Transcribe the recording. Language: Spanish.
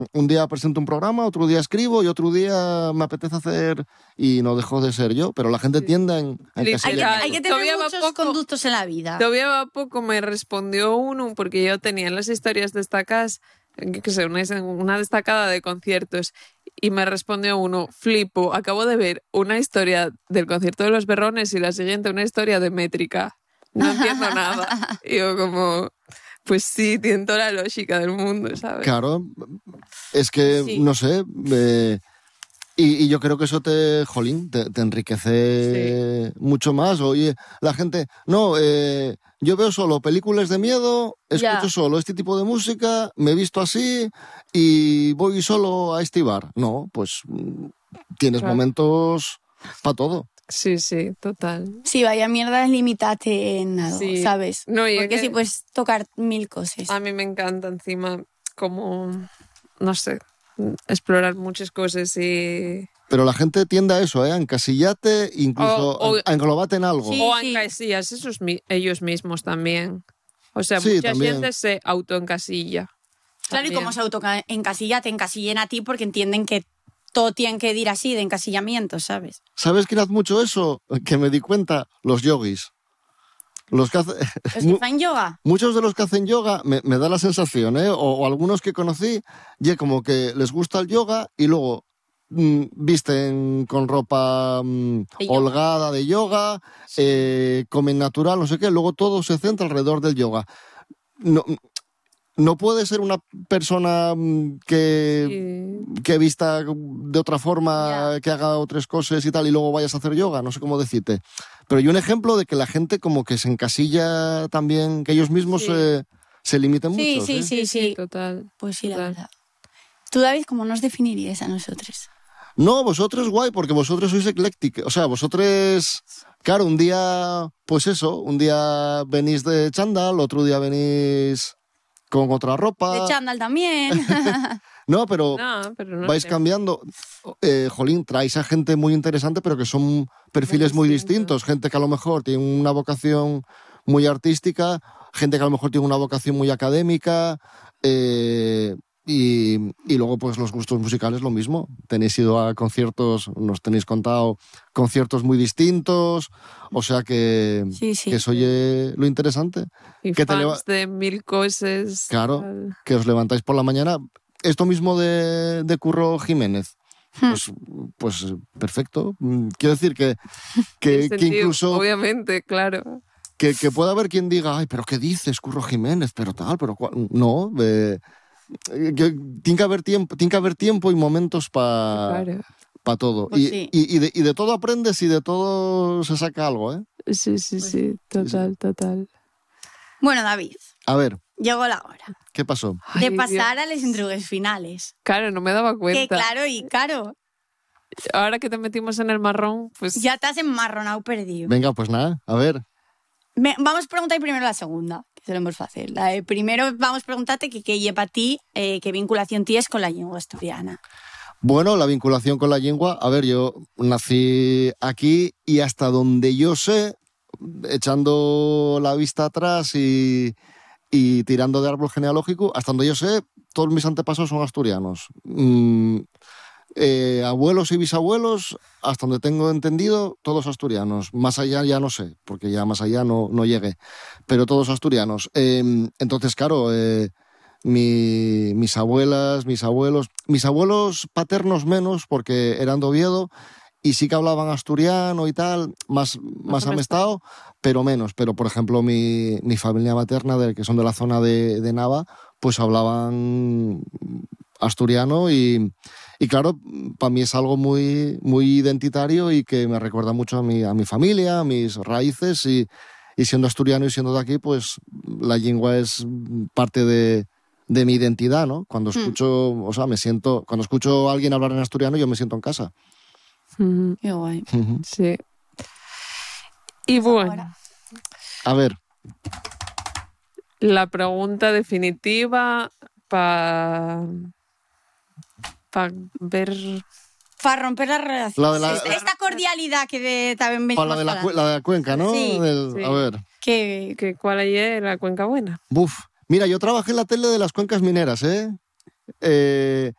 un día presento un programa, otro día escribo y otro día me apetece hacer y no dejo de ser yo, pero la gente tiende a encasillar. Hay que tener muchos conductos en la vida. Todavía va poco me respondió uno, porque yo tenía en las historias destacadas, que sé, una destacada de conciertos, y me respondió uno, flipo, acabo de ver una historia del concierto de Los Berrones y la siguiente una historia de métrica. No entiendo nada. Y yo como, pues sí, tiene toda la lógica del mundo, ¿sabes? Claro, es que, Sí. no sé, y yo creo que eso te enriquece mucho más. Oye, la gente, no, yo veo solo películas de miedo, escucho solo este tipo de música, me he visto así y voy solo a este bar. No, pues tienes momentos para todo. Sí, sí, total. Sí, vaya mierda, límitate en algo, Sí. ¿sabes? No, y porque es que- sí, puedes tocar 1000 cosas. A mí me encanta encima como, no sé, explorar muchas cosas y... Pero la gente tiende a eso, a encasillarte, incluso a englobarte en algo. Sí. O en casillas, ellos mismos también. O sea, Sí, mucha también. gente se autoencasilla. Claro, y También. como se autoencasilla, te encasillen a ti porque entienden que todo tiene que ir así, de encasillamiento, ¿sabes? ¿Sabes quién hace mucho eso? Que me di cuenta, los yogis. Los que hacen... ¿Los que hacen yoga? Muchos de los que hacen yoga me da la sensación, o algunos que conocí, ya como que les gusta el yoga y luego visten con ropa De yoga. holgada de yoga, comen natural, no sé qué, luego todo se centra alrededor del yoga. No puede ser una persona que vista de otra forma, que haga otras cosas y tal, y luego vayas a hacer yoga, no sé cómo decirte. Pero hay un ejemplo de que la gente como que se encasilla también, que ellos mismos se limiten mucho. Sí. Total. Pues sí, la Total. verdad. Tú, David, ¿cómo nos definirías a nosotros? No, vosotros guay, porque vosotros sois eclécticos. O sea, vosotros, claro, un día, pues eso, un día venís de chándal, otro día venís con otra ropa. De chándal también. No, pero no vais sé. cambiando. Jolín, traéis a gente muy interesante, pero que son perfiles muy distintos. Gente que a lo mejor tiene una vocación muy artística, gente que a lo mejor tiene una vocación muy académica, y luego pues los gustos musicales lo mismo. Tenéis ido a conciertos, nos tenéis contado conciertos muy distintos, o sea que, Sí. que eso oye lo interesante. Y Que fans de 1000 cosas. Claro, tal. que os levantáis por la mañana. Esto mismo de Curro Jiménez, pues perfecto. Quiero decir que Tiene sentido, incluso obviamente, claro. que pueda haber quien diga, ay, pero ¿qué dices, Curro Jiménez? Pero tal, pero cual. No, que tiene que haber tiempo y momentos para Claro. todo. Pues y, sí. y de todo aprendes y de todo se saca algo, ¿eh? Sí, total. Bueno, David, A ver, llegó la hora ¿qué pasó? de Ay, pasar Dios. a las intrugues finales. Claro, no me daba Que cuenta. claro, Ahora que te metimos en el marrón, pues... ya te has enmarronado perdido. Venga, pues nada, a ver. Vamos a preguntar primero la segunda, que se lo hemos fácil. La de primero vamos a preguntarte que lleva a ti, qué vinculación tienes con la lengua asturiana. Bueno, la vinculación con la lengua, a ver, yo nací aquí y hasta donde yo sé, echando la vista atrás y tirando de árbol genealógico, hasta donde yo sé, todos mis antepasados son asturianos. Abuelos y bisabuelos, hasta donde tengo entendido, todos asturianos. Más allá ya no sé, porque ya más allá no llegué, pero todos asturianos. Entonces, claro, mis abuelas, mis abuelos paternos menos, porque eran de Oviedo, y sí que hablaban asturiano y tal, más amestado, pero menos. Pero, por ejemplo, mi familia materna, que son de la zona de Nava, pues hablaban asturiano y claro, para mí es algo muy, muy identitario y que me recuerda mucho a mi familia, a mis raíces y siendo asturiano y siendo de aquí, pues la lengua es parte de mi identidad, ¿no? Cuando escucho, o sea, cuando escucho a alguien hablar en asturiano, yo me siento en casa. Qué guay. Sí. Y bueno, Ahora. A ver, la pregunta definitiva para ver... Para romper la relación. La de la- Esta cordialidad que también venimos para la hablando. de la cuenca, ¿no? Sí, sí. A ver. Que ¿Cuál es la Cuenca Buena? Buf. Mira, yo trabajé en la tele de las cuencas mineras, ¿eh?